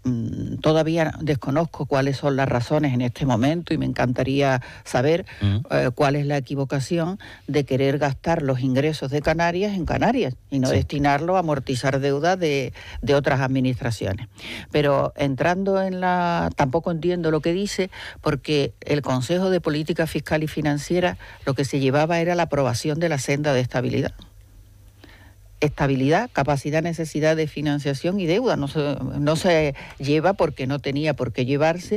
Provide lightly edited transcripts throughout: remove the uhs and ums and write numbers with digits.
todavía desconozco cuáles son las razones en este momento y me encantaría saber cuál es la equivocación de querer gastar los ingresos de Canarias en Canarias y no destinarlo a amortizar deuda de otras administraciones. Pero entrando tampoco entiendo lo que dice, porque el Consejo de Política Fiscal y Financiera lo que se llevaba era la aprobación de la senda de estabilidad. Estabilidad, capacidad, necesidad de financiación y deuda. No se lleva porque no tenía por qué llevarse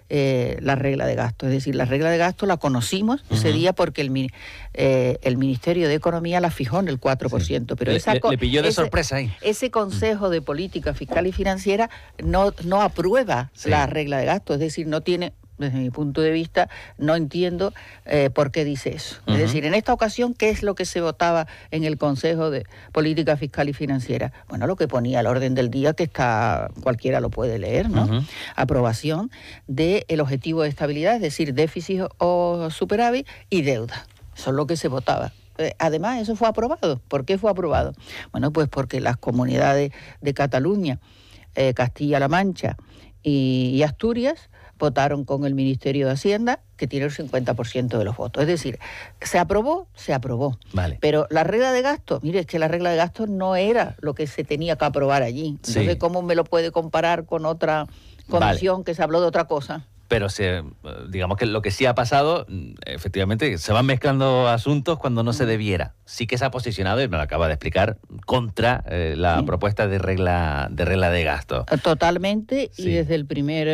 la regla de gasto. Es decir, la regla de gasto la conocimos ese día porque el Ministerio de Economía la fijó en el 4%. Pero le pilló de sorpresa ahí. Ese Consejo de Política Fiscal y Financiera no aprueba la regla de gasto. Es decir, no tiene... Desde mi punto de vista, no entiendo por qué dice eso. Es decir, en esta ocasión, ¿qué es lo que se votaba en el Consejo de Política Fiscal y Financiera? Bueno, lo que ponía al orden del día, que cualquiera lo puede leer, ¿no? Aprobación del objetivo de estabilidad, es decir, déficit o superávit y deuda. Eso es lo que se votaba. Además, eso fue aprobado. ¿Por qué fue aprobado? Bueno, pues porque las comunidades de Cataluña, Castilla-La Mancha y Asturias votaron con el Ministerio de Hacienda, que tiene el 50% de los votos. Es decir, se aprobó. Vale. Pero la regla de gasto, mire, es que la regla de gasto no era lo que se tenía que aprobar allí. Entonces, ¿cómo me lo puede comparar con otra comisión que se habló de otra cosa? Pero digamos que lo que sí ha pasado, efectivamente, se van mezclando asuntos cuando no se debiera. Sí que se ha posicionado, y me lo acaba de explicar, contra la propuesta de regla de gasto. Totalmente, y desde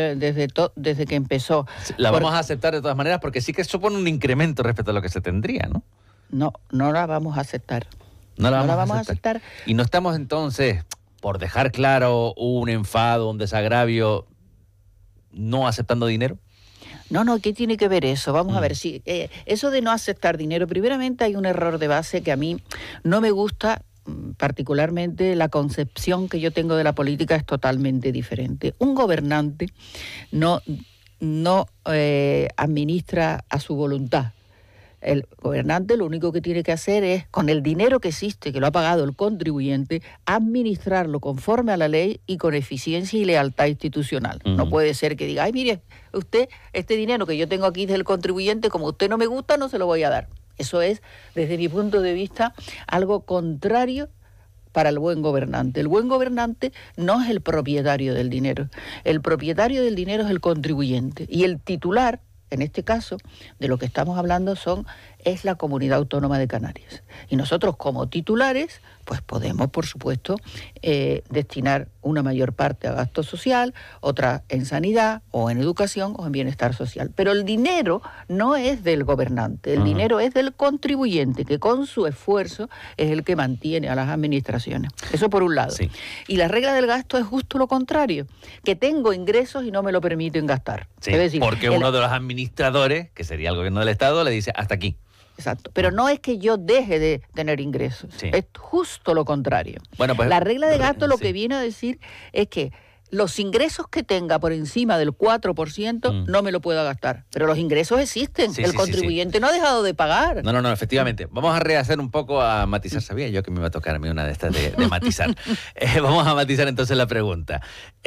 desde que empezó. La vamos a aceptar de todas maneras porque sí que supone un incremento respecto a lo que se tendría, ¿no? No la vamos a aceptar. No la vamos a aceptar. Y no estamos entonces, por dejar claro un enfado, un desagravio, no aceptando dinero. No, ¿qué tiene que ver eso? Vamos a ver, si eso de no aceptar dinero, primeramente hay un error de base que a mí no me gusta, particularmente la concepción que yo tengo de la política es totalmente diferente. Un gobernante no administra a su voluntad. El gobernante lo único que tiene que hacer es, con el dinero que existe, que lo ha pagado el contribuyente, administrarlo conforme a la ley y con eficiencia y lealtad institucional. No puede ser que diga, ay, mire, usted, este dinero que yo tengo aquí del contribuyente, como usted no me gusta, no se lo voy a dar. Eso es, desde mi punto de vista, algo contrario para el buen gobernante. El buen gobernante no es el propietario del dinero. El propietario del dinero es el contribuyente. Y el titular, en este caso, de lo que estamos hablando es la Comunidad Autónoma de Canarias. Y nosotros, como titulares, pues podemos, por supuesto, destinar una mayor parte a gasto social, otra en sanidad, o en educación, o en bienestar social. Pero el dinero no es del gobernante, el dinero es del contribuyente, que con su esfuerzo es el que mantiene a las administraciones. Eso por un lado. Sí. Y la regla del gasto es justo lo contrario, que tengo ingresos y no me lo permiten gastar. Sí, es decir, porque uno de los administradores, que sería el gobierno del Estado, le dice hasta aquí. Exacto, pero no es que yo deje de tener ingresos, es justo lo contrario. Bueno, pues, la regla de gasto lo que viene a decir es que los ingresos que tenga por encima del 4% no me lo puedo gastar, pero los ingresos existen, el contribuyente no ha dejado de pagar. No, efectivamente. Vamos a rehacer un poco, a matizar, sabía yo que me iba a tocar a mí una de estas de matizar. Vamos a matizar entonces la pregunta.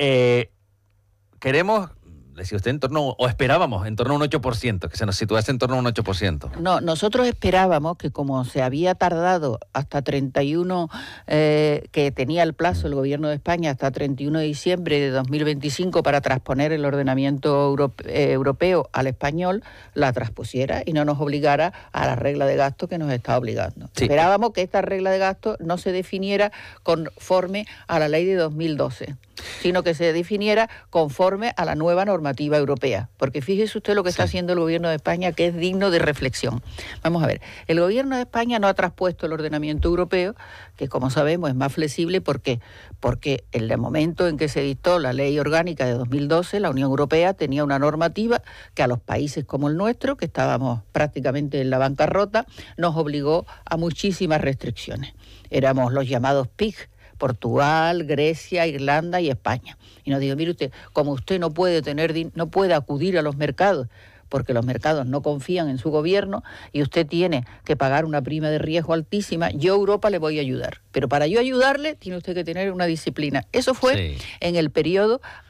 Queremos... decía usted, esperábamos en torno a un 8%, que se nos situase en torno a un 8%. No, nosotros esperábamos que como se había tardado hasta 31, que tenía el plazo el gobierno de España hasta 31 de diciembre de 2025 para transponer el ordenamiento europeo al español, la transpusiera y no nos obligara a la regla de gasto que nos está obligando. Sí. Esperábamos que esta regla de gasto no se definiera conforme a la ley de 2012. Sino que se definiera conforme a la nueva normativa europea. Porque fíjese usted lo que está haciendo el gobierno de España, que es digno de reflexión. Vamos a ver, el gobierno de España no ha traspuesto el ordenamiento europeo, que como sabemos es más flexible. ¿Por qué? Porque en el momento en que se dictó la ley orgánica de 2012, la Unión Europea tenía una normativa que a los países como el nuestro, que estábamos prácticamente en la bancarrota, nos obligó a muchísimas restricciones. Éramos los llamados PIG, Portugal, Grecia, Irlanda y España. Y nos dijo, mire usted, como usted no puede acudir a los mercados, porque los mercados no confían en su gobierno y usted tiene que pagar una prima de riesgo altísima, yo Europa le voy a ayudar. Pero para yo ayudarle, tiene usted que tener una disciplina. Eso fue en el periodo